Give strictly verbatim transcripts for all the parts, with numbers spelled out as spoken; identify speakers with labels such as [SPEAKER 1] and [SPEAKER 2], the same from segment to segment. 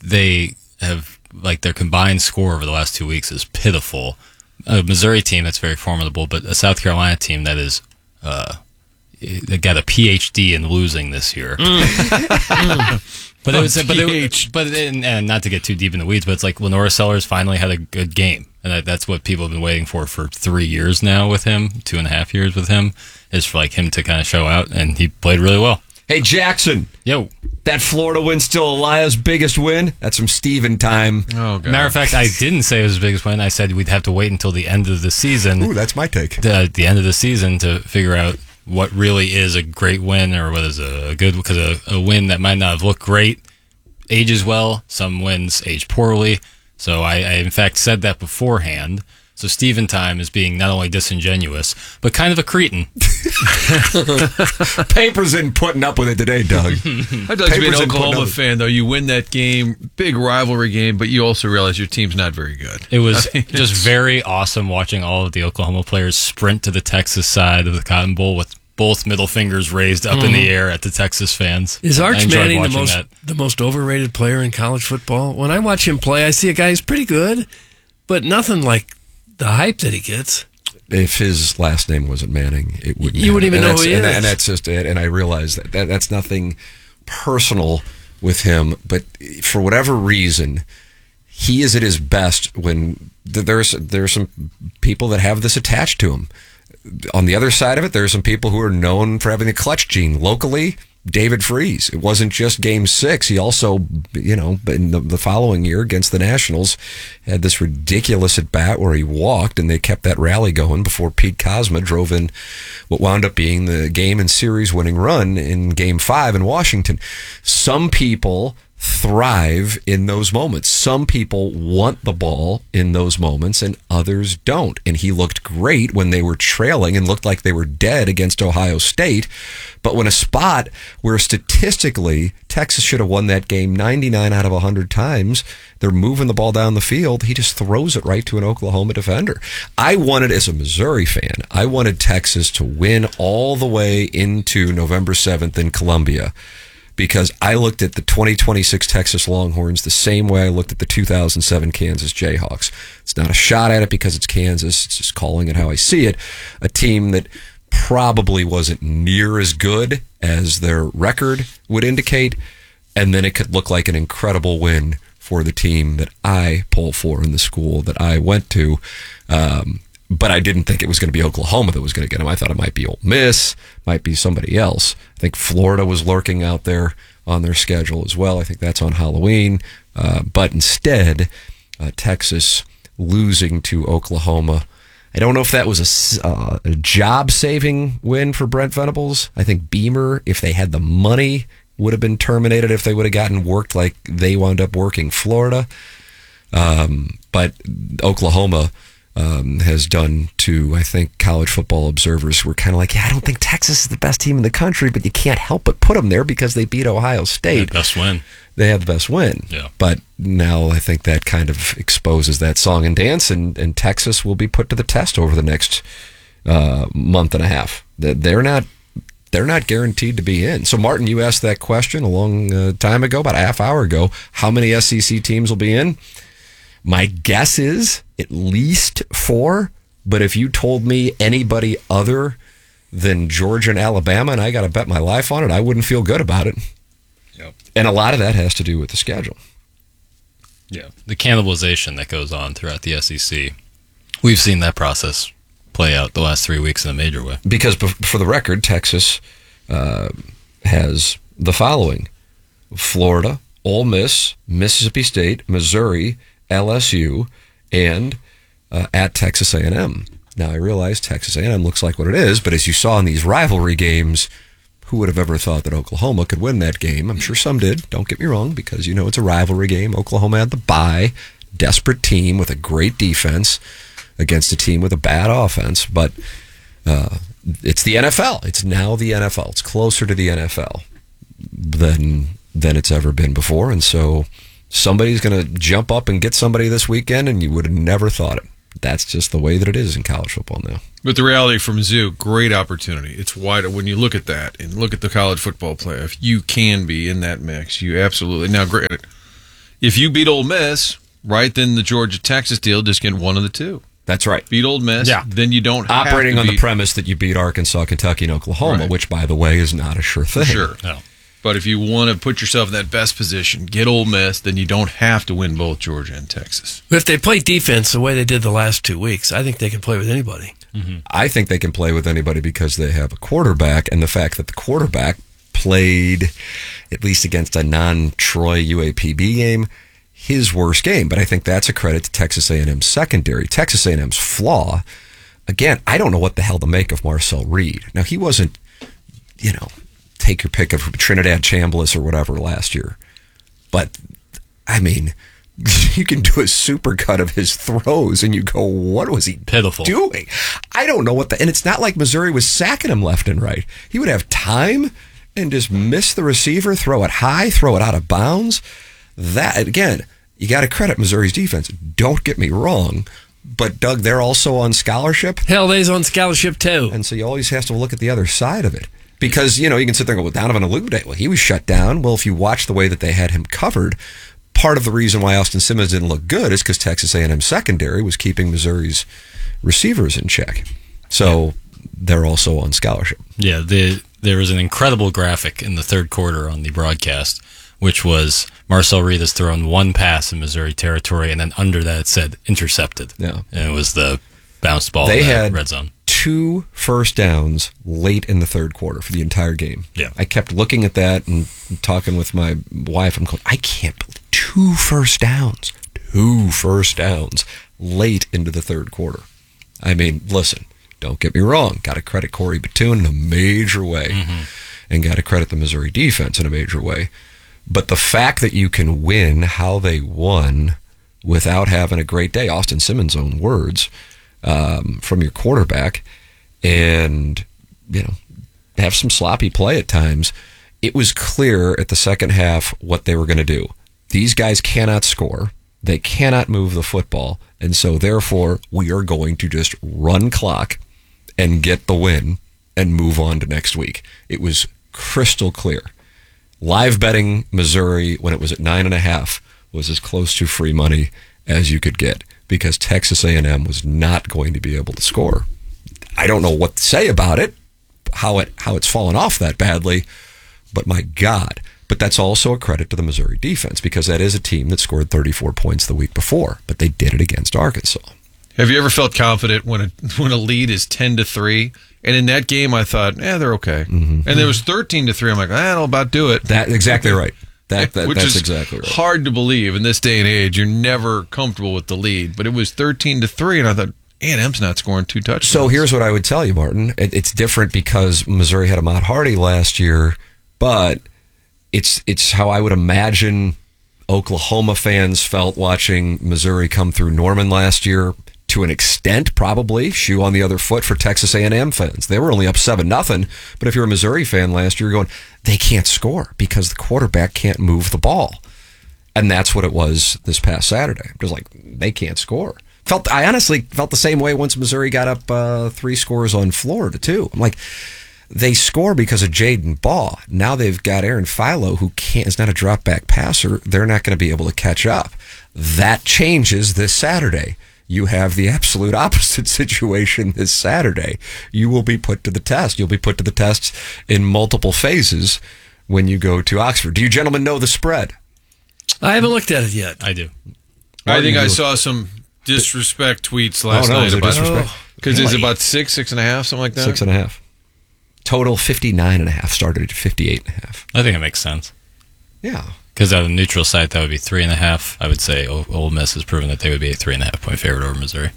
[SPEAKER 1] they have, like, their combined score over the last two weeks is pitiful. A Missouri team that's very formidable, but a South Carolina team that is uh, they got a P H D in losing this year. Mm. But it was, but it, but it, and not to get too deep in the weeds, but it's like Lenora Sellers finally had a good game, and that, that's what people have been waiting for for three years now with him, two and a half years with him, is for like him to kind of show out, and he played really well.
[SPEAKER 2] Hey Jackson,
[SPEAKER 1] yo,
[SPEAKER 2] that Florida win still Elias' biggest win? That's from Steven time.
[SPEAKER 3] Oh, God.
[SPEAKER 1] Matter of fact, I didn't say it was his biggest win. I said we'd have to wait until the end of the season.
[SPEAKER 4] Ooh, that's my take.
[SPEAKER 1] The, the end of the season to figure out what really is a great win or what is a good, because a, a win that might not have looked great ages well. Some wins age poorly. So I, I in fact said that beforehand. So Steven time is being not only disingenuous, but kind of a cretin.
[SPEAKER 2] Papers isn't putting up with it today, Doug.
[SPEAKER 3] I'd like to be an Oklahoma fan, though. You win that game, big rivalry game, but you also realize your team's not very good.
[SPEAKER 1] It was just very awesome watching all of the Oklahoma players sprint to the Texas side of the Cotton Bowl with both middle fingers raised up mm-hmm. in the air at the Texas fans.
[SPEAKER 5] Is Arch Manning the most
[SPEAKER 1] that.
[SPEAKER 5] the most overrated player in college football? When I watch him play, I see a guy who's pretty good, but nothing like the hype that he gets.
[SPEAKER 2] If his last name wasn't Manning, it wouldn't.
[SPEAKER 5] You wouldn't even know who he
[SPEAKER 2] and,
[SPEAKER 5] is.
[SPEAKER 2] And that's just it. And I realize that, that that's nothing personal with him, but for whatever reason, he is at his best when there's there's some people that have this attached to him. On the other side of it, there are some people who are known for having the clutch gene. Locally, David Freese. It wasn't just game six. He also, you know, in the, the following year against the Nationals, had this ridiculous at bat where he walked and they kept that rally going before Pete Kozma drove in what wound up being the game and series winning run in game five in Washington. Some people thrive in those moments. Some people want the ball in those moments and others don't. And he looked great when they were trailing and looked like they were dead against Ohio State. But when a spot where statistically Texas should have won that game ninety-nine out of one hundred times, they're moving the ball down the field, he just throws it right to an Oklahoma defender. I wanted, as a Missouri fan, I wanted Texas to win all the way into November seventh in Columbia, because I looked at the twenty twenty-six Texas Longhorns the same way I looked at the two thousand seven Kansas Jayhawks. It's not a shot at it because it's Kansas. It's just calling it how I see it. A team that probably wasn't near as good as their record would indicate, and then it could look like an incredible win for the team that I pull for in the school that I went to. Um, But I didn't think it was going to be Oklahoma that was going to get him. I thought it might be Ole Miss, might be somebody else. I think Florida was lurking out there on their schedule as well. I think that's on Halloween. Uh, but instead, uh, Texas losing to Oklahoma. I don't know if that was a, uh, a job-saving win for Brent Venables. I think Beamer, if they had the money, would have been terminated if they would have gotten worked like they wound up working Florida. Um, but Oklahoma Um, has done to, I think, college football observers who were kind of like, yeah, I don't think Texas is the best team in the country, but you can't help but put them there because they beat Ohio State.
[SPEAKER 1] Best win.
[SPEAKER 2] They have the best win.
[SPEAKER 1] Yeah.
[SPEAKER 2] But now I think that kind of exposes that song and dance, and, and Texas will be put to the test over the next uh, month and a half. They're not they're not guaranteed to be in. So, Martin, you asked that question a long uh, time ago, about a half hour ago. How many S E C teams will be in? My guess is at least four, but if you told me anybody other than Georgia and Alabama, and I got to bet my life on it, I wouldn't feel good about it.
[SPEAKER 1] Yep.
[SPEAKER 2] And a lot of that has to do with the schedule.
[SPEAKER 1] Yeah, the cannibalization that goes on throughout the S E C. We've seen that process play out the last three weeks in a major way.
[SPEAKER 2] Because for the record, Texas uh, has the following: Florida, Ole Miss, Mississippi State, Missouri, L S U, and uh, at Texas A and M. Now, I realize Texas A and M looks like what it is, but as you saw in these rivalry games, who would have ever thought that Oklahoma could win that game? I'm sure some did. Don't get me wrong, because, you know, it's a rivalry game. Oklahoma had the bye, desperate team with a great defense against a team with a bad offense, but uh, it's the N F L. It's now the N F L. It's closer to the N F L than than it's ever been before, and so somebody's going to jump up and get somebody this weekend, and you would have never thought it. That's just the way that it is in college football now.
[SPEAKER 3] But the reality from Mizzou, great opportunity. It's wide. When you look at that and look at the college football playoff, you can be in that mix. You absolutely. Now, granted, if you beat Ole Miss, right, then the Georgia-Texas deal, just get one of the two.
[SPEAKER 2] That's right.
[SPEAKER 3] Beat Ole Miss,
[SPEAKER 1] Yeah.
[SPEAKER 3] then you don't have
[SPEAKER 2] Operating
[SPEAKER 3] to
[SPEAKER 2] on
[SPEAKER 3] beat,
[SPEAKER 2] the premise that you beat Arkansas, Kentucky, and Oklahoma,
[SPEAKER 3] Right.
[SPEAKER 2] which, by the way, is not a sure thing.
[SPEAKER 3] Sure.
[SPEAKER 1] No.
[SPEAKER 3] But if you want to put yourself in that best position, get Ole Miss, then you don't have to win both Georgia and Texas.
[SPEAKER 5] If they play defense the way they did the last two weeks, I think they can play with anybody.
[SPEAKER 2] I think they can play with anybody because they have a quarterback, and the fact that the quarterback played, at least against a non-Troy U A P B game, his worst game. But I think that's a credit to Texas A and M's secondary. Texas A and M's flaw, again, I don't know what the hell to make of Marcel Reed. Now, he wasn't, you know, take your pick of Trinidad Chambliss or whatever last year. But, I mean, you can do a supercut of his throws and you go, what was he
[SPEAKER 1] Pitiful.
[SPEAKER 2] doing? I don't know what the, and it's not like Missouri was sacking him left and right. He would have time and just miss the receiver, throw it high, throw it out of bounds. That, again, you got to credit Missouri's defense. Don't get me wrong. But, Doug, they're also on scholarship.
[SPEAKER 5] Hell, they's on scholarship too.
[SPEAKER 2] And so you always have to look at the other side of it. Because, you know, you can sit there and go, well, Donovan Alude, well, he was shut down. Well, if you watch the way that they had him covered, part of the reason why Austin Simmons didn't look good is because Texas A and M secondary was keeping Missouri's receivers in check. So yeah. They're also on scholarship.
[SPEAKER 1] Yeah, the, there was an incredible graphic in the third quarter on the broadcast, which was Marcel Reed has thrown one pass in Missouri territory, and then under that it said intercepted.
[SPEAKER 2] Yeah.
[SPEAKER 1] And it was the bounced ball
[SPEAKER 2] they
[SPEAKER 1] in the
[SPEAKER 2] had
[SPEAKER 1] red zone.
[SPEAKER 2] Two first downs late in the third quarter for the entire game.
[SPEAKER 1] Yeah.
[SPEAKER 2] I kept looking at that and talking with my wife. I'm going, I can't believe two first downs. Two first downs late into the third quarter. I mean, listen, don't get me wrong. Got to credit Corey Batoon in a major way, mm-hmm. and got to credit the Missouri defense in a major way. But the fact that you can win how they won without having a great day, Austin Simmons' own words, um, from your quarterback, and, you know, have some sloppy play at times, it was clear at the second half what they were going to do. These guys cannot score. They cannot move the football. And so, therefore, we are going to just run clock and get the win and move on to next week. It was crystal clear. Live betting Missouri when it was at nine and a half was as close to free money as you could get because Texas A and M was not going to be able to score. I don't know what to say about it, how it how it's fallen off that badly, but my God. But that's also a credit to the Missouri defense because that is a team that scored thirty-four points the week before, but they did it against Arkansas.
[SPEAKER 3] Have you ever felt confident when a when a lead is ten to three? And in that game, I thought, eh, they're okay. Mm-hmm. And there was thirteen to three. I'm like, ah, that'll about do it.
[SPEAKER 2] That exactly right. That, that
[SPEAKER 3] Which
[SPEAKER 2] that's
[SPEAKER 3] is
[SPEAKER 2] exactly right.
[SPEAKER 3] Hard to believe in this day and age. You're never comfortable with the lead, but it was thirteen to three, and I thought, A and M's not scoring two touchdowns.
[SPEAKER 2] So here's what I would tell you, Martin. It, it's different because Missouri had Ahmad Hardy last year, but it's it's how I would imagine Oklahoma fans felt watching Missouri come through Norman last year. To an extent, probably shoe on the other foot for Texas A and M fans. They were only up seven nothing, but if you're a Missouri fan last year, you're going, they can't score because the quarterback can't move the ball, and that's what it was this past Saturday. It was like they can't score. Felt I honestly felt the same way once Missouri got up uh, three scores on Florida too. I'm like, they score because of Jaden Baugh. Now they've got Aaron Philo, who can't is not a drop back passer. They're not going to be able to catch up. That changes this Saturday. You have the absolute opposite situation this Saturday. You will be put to the test. You'll be put to the test in multiple phases when you go to Oxford. Do you gentlemen know the spread?
[SPEAKER 5] I haven't looked at it yet.
[SPEAKER 1] I do.
[SPEAKER 3] I think I saw some disrespect tweets last
[SPEAKER 2] oh, no,
[SPEAKER 3] night about
[SPEAKER 2] disrespect.
[SPEAKER 3] Because it's about six, six and a half, something like that.
[SPEAKER 2] Six and a half. Total fifty-nine and a half. Started at fifty-eight and a half.
[SPEAKER 1] I think it makes sense.
[SPEAKER 2] Yeah.
[SPEAKER 1] Because at a neutral site, that would be three and a half. I would say Ole Miss has proven that they would be a three and a half point favorite over Missouri.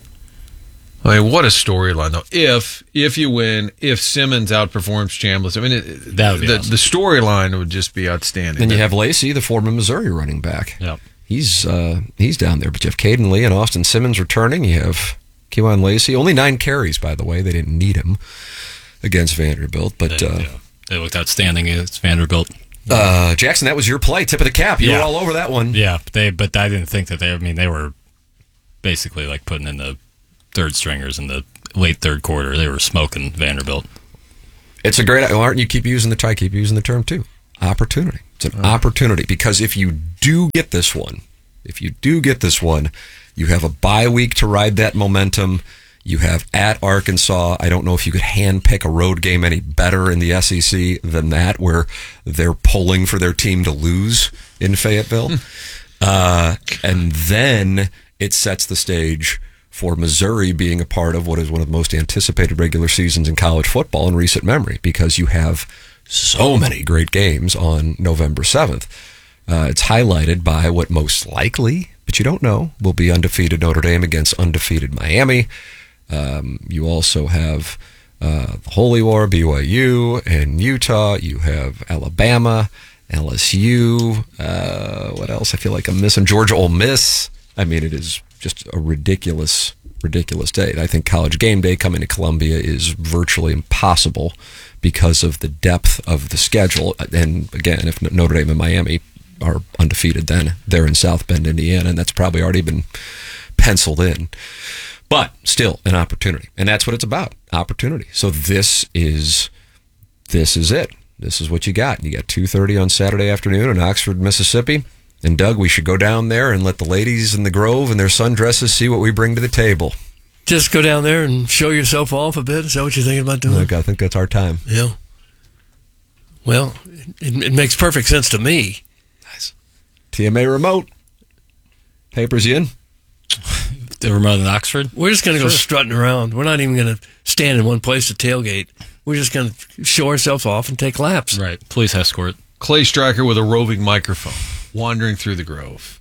[SPEAKER 3] I mean, what a storyline, though. If if you win, if Simmons outperforms Chambliss, I mean, it,
[SPEAKER 1] that would be
[SPEAKER 3] the,
[SPEAKER 1] awesome.
[SPEAKER 3] the storyline would just be outstanding.
[SPEAKER 2] Then you have Lacey, the former Missouri running back.
[SPEAKER 1] Yep.
[SPEAKER 2] He's uh, he's down there. But you have Caden Lee and Austin Simmons returning. You have Kewan Lacey. Only nine carries, by the way. They didn't need him against Vanderbilt. But
[SPEAKER 1] They,
[SPEAKER 2] uh,
[SPEAKER 1] yeah, they looked outstanding against Vanderbilt.
[SPEAKER 2] uh, Jackson, that was your play. Tip of the cap. You
[SPEAKER 1] Yeah.
[SPEAKER 2] were all over that one.
[SPEAKER 1] Yeah, but they. But I didn't think that they. I mean, they were basically like putting in the third stringers in the late third quarter. They were smoking Vanderbilt.
[SPEAKER 2] It's a great, Martin, you keep using the try, keep using the term too. Opportunity. It's an uh, opportunity because if you do get this one, if you do get this one, you have a bye week to ride that momentum. You have at Arkansas. I don't know if you could handpick a road game any better in the S E C than that, where they're pulling for their team to lose in Fayetteville. uh, and then it sets the stage for Missouri being a part of what is one of the most anticipated regular seasons in college football in recent memory, because you have so many great games on November seventh. Uh, it's highlighted by what most likely, but you don't know, will be undefeated Notre Dame against undefeated Miami. Um, you also have uh, the Holy War, B Y U, and Utah. You have Alabama, L S U. Uh, what else? I feel like I'm missing Georgia, Ole Miss. I mean, it is just a ridiculous, ridiculous day. I think College Game Day coming to Columbia is virtually impossible because of the depth of the schedule. And again, if Notre Dame and Miami are undefeated, then they're in South Bend, Indiana, and that's probably already been penciled in. But still an opportunity, and that's what it's about, opportunity. So this is this is it. This is what you got. You got two thirty on Saturday afternoon in Oxford, Mississippi. And Doug, we should go down there and let the ladies in the Grove and their sundresses see what we bring to the table.
[SPEAKER 5] Just go down there and show yourself off a bit. Is that what you're thinking about doing?
[SPEAKER 2] Look, I think that's our time.
[SPEAKER 5] Yeah. Well, it, it makes perfect sense to me.
[SPEAKER 2] Nice. T M A remote. Papers you in?
[SPEAKER 1] The remote in Oxford?
[SPEAKER 5] We're just going to
[SPEAKER 1] Sure.
[SPEAKER 5] go strutting around. We're not even going to stand in one place to tailgate. We're just going to show ourselves off and take laps.
[SPEAKER 1] Right. Police escort.
[SPEAKER 3] Clay Striker with a roving microphone, wandering through the Grove.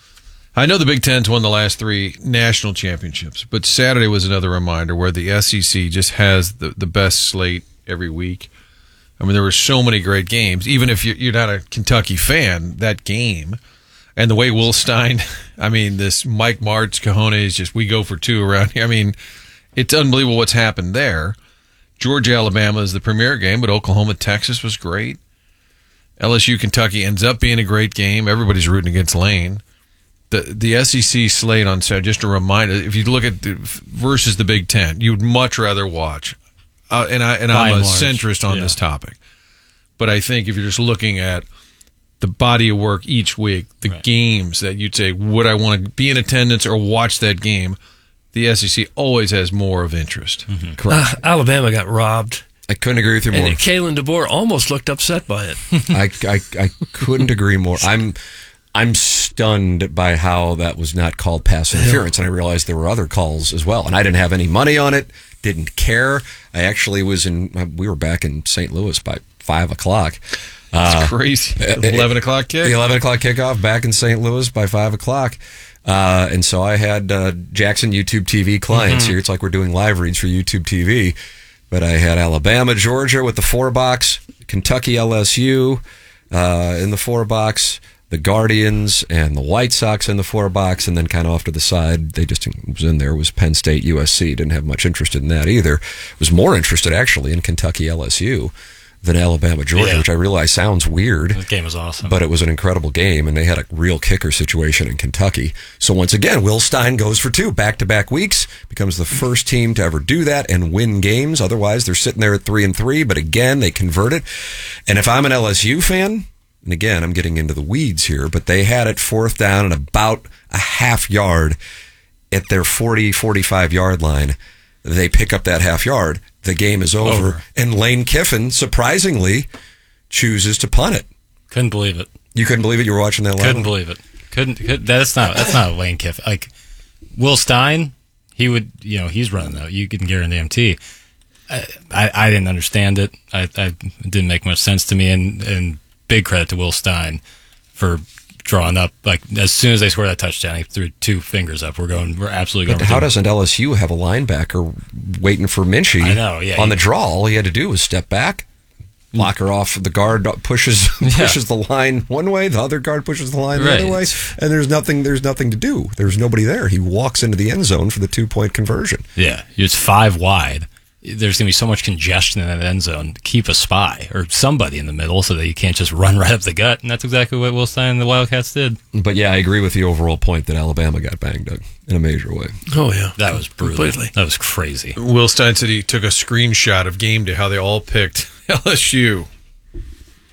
[SPEAKER 3] I know the Big Ten's won the last three national championships, but Saturday was another reminder where the S E C just has the, the best slate every week. I mean, there were so many great games. Even if you're, you're not a Kentucky fan, that game, and the way Will Stein, I mean, this Mike Martz cojones, just we go for two around here. I mean, it's unbelievable what's happened there. Georgia, Alabama is the premier game, but Oklahoma, Texas was great. L S U, Kentucky ends up being a great game. Everybody's rooting against Lane. The the S E C slate on Saturday, just a reminder, if you look at the versus the Big Ten, you would much rather watch. Uh, and I and
[SPEAKER 1] By
[SPEAKER 3] I'm a
[SPEAKER 1] and large,
[SPEAKER 3] centrist on
[SPEAKER 1] yeah.
[SPEAKER 3] this topic, but I think if you're just looking at the body of work each week, the
[SPEAKER 1] Right.
[SPEAKER 3] games that you'd say, would I want to be in attendance or watch that game? The S E C always has more of interest.
[SPEAKER 1] Mm-hmm.
[SPEAKER 2] Correct.
[SPEAKER 5] Uh, Alabama got robbed.
[SPEAKER 2] I couldn't agree with you more.
[SPEAKER 5] And Kalen DeBoer almost looked upset by it.
[SPEAKER 2] I, I, I couldn't agree more. I'm I'm stunned by how that was not called pass interference, and I realized there were other calls as well. And I didn't have any money on it, didn't care. I actually was in. We were back in Saint Louis by five o'clock.
[SPEAKER 3] It's
[SPEAKER 2] Uh,
[SPEAKER 3] crazy.
[SPEAKER 2] uh,
[SPEAKER 3] eleven o'clock kick.
[SPEAKER 2] The eleven o'clock kickoff back in Saint Louis by five o'clock. Uh, and so I had uh, Jackson YouTube T V clients
[SPEAKER 5] Mm-hmm.
[SPEAKER 2] here. It's like we're doing live reads for YouTube T V. But I had Alabama, Georgia with the four box, Kentucky, L S U uh, in the four box, the Guardians and the White Sox in the four box, and then kind of off to the side, they just was in there was Penn State, U S C. Didn't have much interest in that either. Was more interested actually in Kentucky, L S U than Alabama, Georgia,
[SPEAKER 1] Yeah.
[SPEAKER 2] which I realize sounds weird.
[SPEAKER 1] The game was awesome.
[SPEAKER 2] But it was an incredible game, and they had a real kicker situation in Kentucky. So once again, Will Stein goes for two back-to-back weeks, becomes the first team to ever do that and win games. Otherwise, they're sitting there at three and three. But again, they convert it. And if I'm an L S U fan, and again, I'm getting into the weeds here, but they had it fourth down and about a half yard at their forty, forty-five yard line. They pick up that half yard. The game is over.
[SPEAKER 1] Over.
[SPEAKER 2] And Lane Kiffin, surprisingly, chooses to punt it.
[SPEAKER 1] Couldn't believe it.
[SPEAKER 2] You couldn't believe it? You were watching that live?
[SPEAKER 1] Couldn't believe it. Couldn't. Could, that's not. That's not Lane Kiffin. Like Will Stein, he would. You know, he's running though. You can guarantee. I, I, I didn't understand it. I, I it didn't make much sense to me. And and big credit to Will Stein for drawing up. Like as soon as they scored that touchdown, he threw two fingers up. We're going. We're absolutely
[SPEAKER 2] But
[SPEAKER 1] going.
[SPEAKER 2] how
[SPEAKER 1] to
[SPEAKER 2] doesn't L S U have a linebacker waiting for Minchie
[SPEAKER 1] I know, yeah,
[SPEAKER 2] on
[SPEAKER 1] he-
[SPEAKER 2] the draw? All he had to do was step back, lock her off. The guard pushes pushes the line one way, the other guard pushes the line the
[SPEAKER 1] Right.
[SPEAKER 2] other way, and there's nothing there's nothing to do. There's nobody there. He walks into the end zone for the two point conversion.
[SPEAKER 1] Yeah, it's five wide. There's going to be so much congestion in that end zone. Keep a spy or somebody in the middle so that you can't just run right up the gut. And that's exactly what Will Stein and the Wildcats did.
[SPEAKER 2] But yeah, I agree with the overall point that Alabama got banged, Doug, in a major way.
[SPEAKER 5] Oh, yeah.
[SPEAKER 1] That was brutal.
[SPEAKER 5] Completely.
[SPEAKER 1] That was crazy.
[SPEAKER 3] Will Stein said he took a screenshot of game day, how they all picked L S U.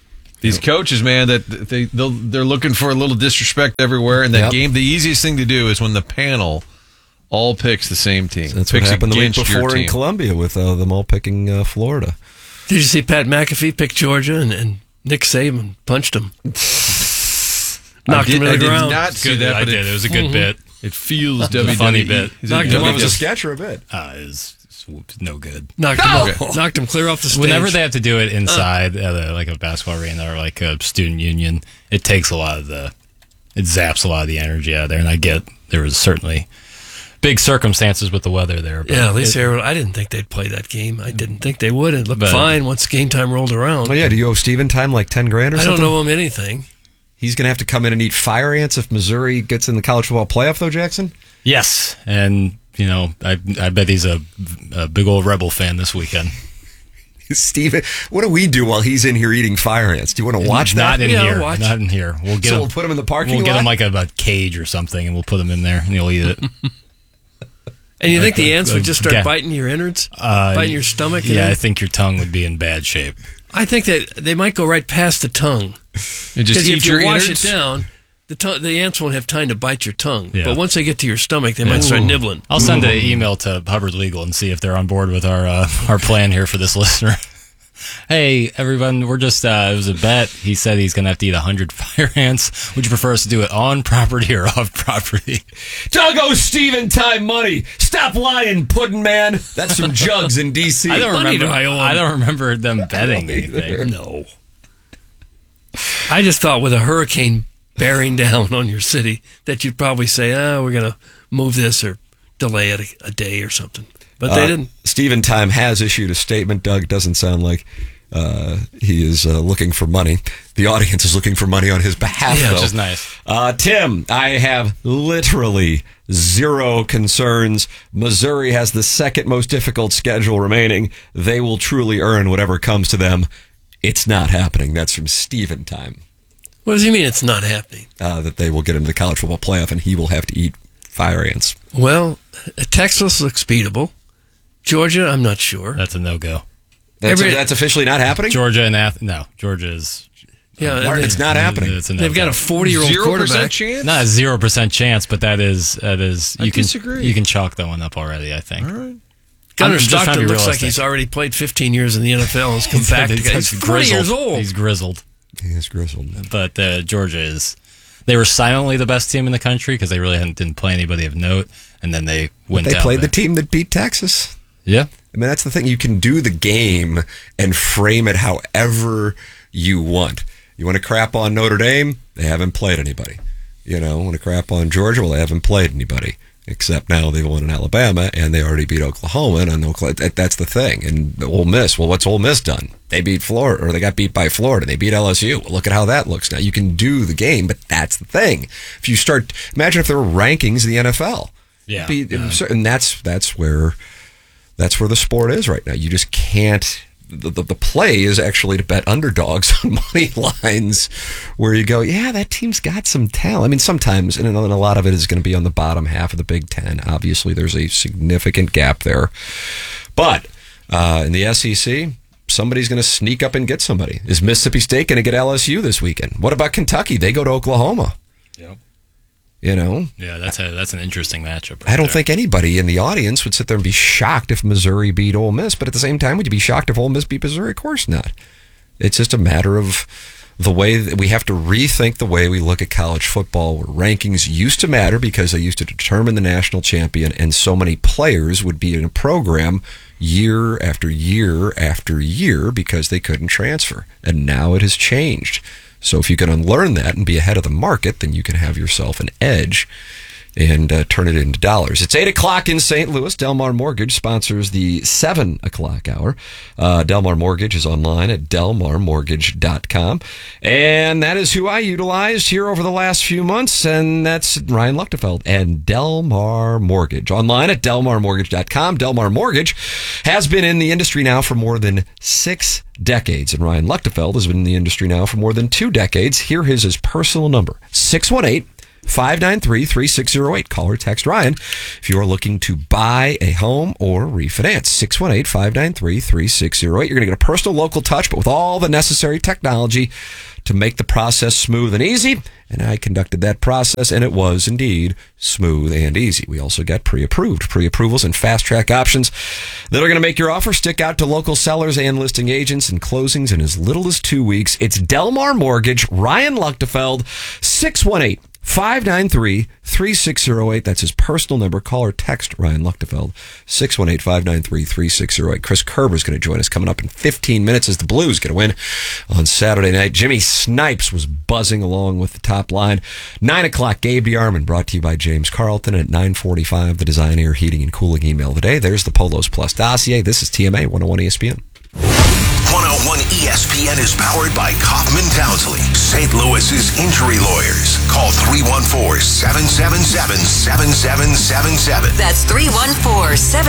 [SPEAKER 3] These coaches, man, that they they'll, they're looking for a little disrespect everywhere. And that
[SPEAKER 2] Yep.
[SPEAKER 3] game, the easiest thing to do is when the panel all picks the same team.
[SPEAKER 2] That's what
[SPEAKER 3] picks
[SPEAKER 2] happened the week
[SPEAKER 3] against your
[SPEAKER 2] before in
[SPEAKER 3] team.
[SPEAKER 2] Columbia with uh, them all picking uh, Florida.
[SPEAKER 5] Did you see Pat McAfee pick Georgia and, and Nick Saban punched him? Knocked
[SPEAKER 3] I did,
[SPEAKER 5] him to
[SPEAKER 3] I
[SPEAKER 5] the
[SPEAKER 3] did
[SPEAKER 5] ground.
[SPEAKER 3] not see
[SPEAKER 1] Good,
[SPEAKER 3] that,
[SPEAKER 1] I
[SPEAKER 3] but
[SPEAKER 1] did.
[SPEAKER 3] it,
[SPEAKER 1] It was a good bit.
[SPEAKER 3] it feels
[SPEAKER 1] a
[SPEAKER 3] W W E.
[SPEAKER 1] funny bit.
[SPEAKER 3] Is it
[SPEAKER 5] Knocked him
[SPEAKER 3] W W E?
[SPEAKER 5] off
[SPEAKER 2] Was it a
[SPEAKER 5] Just-
[SPEAKER 2] sketch or a bit?
[SPEAKER 1] Uh, it's, it's no good.
[SPEAKER 5] Knocked him, off, knocked him clear off the stage.
[SPEAKER 1] Whenever they have to do it inside at a, like a basketball arena or like a student union, it takes a lot of the, it zaps a lot of the energy out of there. And I get there was certainly big circumstances with the weather there. But
[SPEAKER 5] Yeah, at least
[SPEAKER 1] it,
[SPEAKER 5] they were, I didn't think they'd play that game. I didn't think they would. It looked
[SPEAKER 1] But-
[SPEAKER 5] fine once game time rolled around.
[SPEAKER 2] Oh yeah, do you owe Steven time like ten grand or
[SPEAKER 5] I
[SPEAKER 2] something?
[SPEAKER 5] don't know him anything.
[SPEAKER 2] He's going to have to come in and eat fire ants if Missouri gets in the college football playoff, though, Jackson?
[SPEAKER 1] yes, and you know, I I bet he's a, a big old Rebel fan this weekend.
[SPEAKER 2] Steven, what do we do while he's in here eating fire ants? Do you want to watch
[SPEAKER 1] Not
[SPEAKER 2] that?
[SPEAKER 1] in
[SPEAKER 5] Yeah, I'll
[SPEAKER 1] here.
[SPEAKER 5] watch.
[SPEAKER 1] Not in here. We'll get
[SPEAKER 2] So
[SPEAKER 1] him.
[SPEAKER 2] we'll put him in the parking
[SPEAKER 1] We'll get
[SPEAKER 2] lot?
[SPEAKER 1] him like a, a cage or something, and we'll put him in there, and he'll eat it.
[SPEAKER 5] And you think
[SPEAKER 1] Like
[SPEAKER 5] the
[SPEAKER 1] a-
[SPEAKER 5] ants
[SPEAKER 1] a
[SPEAKER 5] would just start
[SPEAKER 1] ga-
[SPEAKER 5] biting your innards?
[SPEAKER 1] Uh,
[SPEAKER 5] biting your stomach? and
[SPEAKER 1] Yeah, I
[SPEAKER 5] everything?
[SPEAKER 1] think your tongue would be in bad shape.
[SPEAKER 5] I think that they might go right past the tongue.
[SPEAKER 3] And just
[SPEAKER 5] Because
[SPEAKER 3] eat
[SPEAKER 5] if
[SPEAKER 3] your
[SPEAKER 5] you wash
[SPEAKER 3] innards?
[SPEAKER 5] it down, the, tongue, the ants won't have time to bite your tongue.
[SPEAKER 1] Yeah.
[SPEAKER 5] But once they get to your stomach, they might start nibbling.
[SPEAKER 1] I'll send an email to Hubbard Legal and see if they're on board with our uh, our plan here for this listener. Hey, everyone, we're just, uh, it was a bet. He said he's going to have to eat one hundred fire ants. Would you prefer us to do it on property or off property?
[SPEAKER 2] Doug owes Steven time money. Stop lying, pudding man. That's from Jugs in D C
[SPEAKER 1] I don't
[SPEAKER 5] Money
[SPEAKER 1] remember.
[SPEAKER 5] do I owe him?
[SPEAKER 1] I don't remember them betting anything.
[SPEAKER 5] No. I just thought with a hurricane bearing down on your city that you'd probably say, oh, we're going to move this or delay it a, a day or something. But they
[SPEAKER 2] Uh,
[SPEAKER 5] didn't.
[SPEAKER 2] Steven Time has issued a statement. Doug doesn't sound like uh, he is uh, looking for money. The audience is looking for money on his behalf,
[SPEAKER 5] Yeah,
[SPEAKER 2] though.
[SPEAKER 1] Which is nice.
[SPEAKER 2] Uh, Tim, I have literally zero concerns. Missouri has the second most difficult schedule remaining. They will truly earn whatever comes to them. It's not happening. That's from Steven Time.
[SPEAKER 5] What does he mean it's not happening?
[SPEAKER 2] Uh, that they will get into the college football playoff and he will have to eat fire ants.
[SPEAKER 5] Well, Texas looks beatable. Georgia, I'm not sure.
[SPEAKER 1] That's a no go.
[SPEAKER 2] That's,
[SPEAKER 5] Every-
[SPEAKER 2] that's officially not happening?
[SPEAKER 1] Georgia and Ath- no, Georgia is.
[SPEAKER 5] Yeah,
[SPEAKER 2] Martin,
[SPEAKER 5] they,
[SPEAKER 2] it's not happening.
[SPEAKER 1] It's a no
[SPEAKER 5] they've got a forty-year-old
[SPEAKER 3] Zero
[SPEAKER 5] quarterback.
[SPEAKER 3] percent chance?
[SPEAKER 1] Not a zero percent chance, but that is that is
[SPEAKER 3] I
[SPEAKER 1] you can
[SPEAKER 3] disagree.
[SPEAKER 1] you can chalk that one up already. I think.
[SPEAKER 3] All right.
[SPEAKER 5] Gunnar
[SPEAKER 1] I'm just trying to
[SPEAKER 5] Stockton
[SPEAKER 1] be
[SPEAKER 5] looks like
[SPEAKER 1] realistic.
[SPEAKER 5] he's already played fifteen years in the N F L and has come
[SPEAKER 1] He's-
[SPEAKER 5] back. To,
[SPEAKER 1] he's
[SPEAKER 5] he's forty years old.
[SPEAKER 1] He's grizzled.
[SPEAKER 2] He is grizzled.
[SPEAKER 1] But uh, Georgia is. They were silently the best team in the country because they really hadn't, didn't play anybody of note, and then they went.
[SPEAKER 2] They
[SPEAKER 1] down
[SPEAKER 2] played
[SPEAKER 1] there.
[SPEAKER 2] the team that beat Texas.
[SPEAKER 1] Yeah.
[SPEAKER 2] I mean, that's the thing. You can do the game and frame it however you want. You want to crap on Notre Dame? They haven't played anybody. You know, want to crap on Georgia? Well, they haven't played anybody. Except now they've won in Alabama, and they already beat Oklahoma, and Oklahoma, that, that's the thing. And Ole Miss, well, what's Ole Miss done? They beat Florida, or they got beat by Florida. They beat L S U. Well, look at how that looks now. You can do the game, but that's the thing. If you start, imagine if there were rankings in the N F L.
[SPEAKER 1] Yeah.
[SPEAKER 2] Be, and that's that's where that's where the sport is right now. You just can't. The, the, the play is actually to bet underdogs on money lines where you go, yeah, that team's got some talent. I mean, sometimes, and a lot of it is going to be on the bottom half of the Big Ten. Obviously, there's a significant gap there. But uh, in the S E C, somebody's going to sneak up and get somebody. Is Mississippi State going to get L S U this weekend? What about Kentucky? They go to Oklahoma.
[SPEAKER 1] Yep.
[SPEAKER 2] You know?
[SPEAKER 1] Yeah, that's a that's an interesting matchup. Right
[SPEAKER 2] I don't
[SPEAKER 1] there.
[SPEAKER 2] think anybody in the audience would sit there and be shocked if Missouri beat Ole Miss, but at the same time, would you be shocked if Ole Miss beat Missouri? Of course not. It's just a matter of the way that we have to rethink the way we look at college football, where rankings used to matter because they used to determine the national champion, and so many players would be in a program year after year after year because they couldn't transfer. And now it has changed. So if you can unlearn that and be ahead of the market, then you can have yourself an edge and uh, turn it into dollars. It's eight o'clock in Saint Louis. Delmar Mortgage sponsors the seven o'clock hour. Uh, Delmar Mortgage is online at delmar mortgage dot com. And that is who I utilized here over the last few months, and that's Ryan Luchtefeld and Delmar Mortgage. Online at delmar mortgage dot com. Delmar Mortgage has been in the industry now for more than six decades, and Ryan Luchtefeld has been in the industry now for more than two decades. Here is his personal number, six one eight, five nine three, three six zero eight. Call or text Ryan if you are looking to buy a home or refinance. six one eight, five nine three, three six zero eight. You're going to get a personal local touch, but with all the necessary technology to make the process smooth and easy. And I conducted that process, and it was indeed smooth and easy. We also got pre-approved, pre-approvals and fast-track options that are going to make your offer stick out to local sellers and listing agents and closings in as little as two weeks. It's Delmar Mortgage, Ryan Luchtefeld, six one eight, five nine three, three six zero eight. That's his personal number. Call or text Ryan Luchtefeld, six one eight, five nine three, three six zero eight. Chris Kerber is going to join us coming up in fifteen minutes as the Blues get a win on Saturday night. Jimmy Snipes was buzzing along with the top line. nine o'clock, Gabe DeArmond, brought to you by James Carlton. At nine forty-five, the Design, Air, Heating, and Cooling email of the day. There's the Polos Plus dossier. This is T M A one oh one E S P N.
[SPEAKER 4] one oh one E S P N is powered by Kaufman Townsley, Saint Louis's injury lawyers. Call three one four, seven seven seven, seven seven seven seven.
[SPEAKER 6] That's three one four, seven